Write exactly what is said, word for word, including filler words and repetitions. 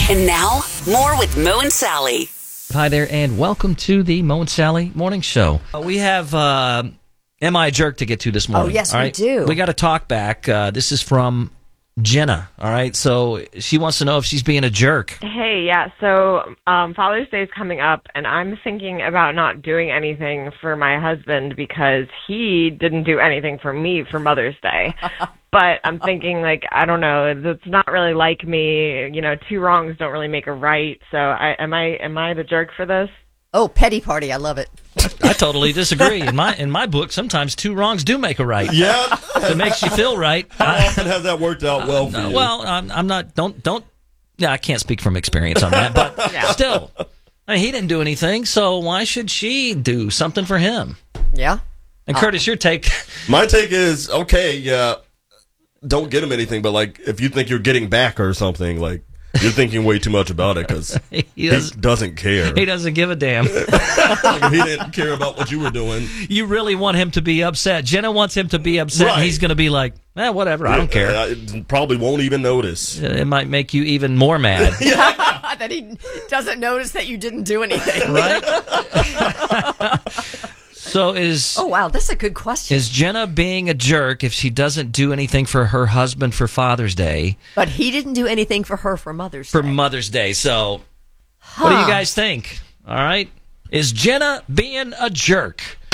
And now, more with Mo and Sally. Hi there, and welcome to the Mo and Sally Morning Show. Uh, we have uh, Am I a Jerk to get to this morning. Oh, yes, all we right? do. We got to talk back. Uh, this is from Jenna, all right? So she wants to know if she's being a jerk. Hey, yeah, so um, Father's Day is coming up, and I'm thinking about not doing anything for my husband because he didn't do anything for me for Mother's Day. But I'm thinking, like, I don't know, it's not really like me. You know, two wrongs don't really make a right. So I, am I am I the jerk for this? Oh, petty party. I love it. I totally disagree. In my in my book, sometimes two wrongs do make a right. Yeah. It makes you feel right. How often has that worked out well for Uh, you? well, I'm, I'm not, don't, don't, yeah, I can't speak from experience on that, but Yeah. still, I mean, he didn't do anything, so why should she do something for him? Yeah. And Curtis, your take. My take is, okay, yeah, don't get him anything, but, like, if you think you're getting back or something, like, you're thinking way too much about it because He he doesn't, doesn't care. he doesn't give a damn. Like, if he didn't care about what you were doing. You really want him to be upset. Jenna wants him to be upset. Right. And he's going to be like, eh, whatever, I don't care. I probably won't even notice. It might make you even more mad, That he doesn't notice that you didn't do anything. right? So is Oh, wow. That's a good question. is Jenna being a jerk if she doesn't do anything for her husband for Father's Day? But he didn't do anything for her for Mother's For Day. Mother's Day. So, what do you Huh. guys think? All right. Is Jenna being a jerk?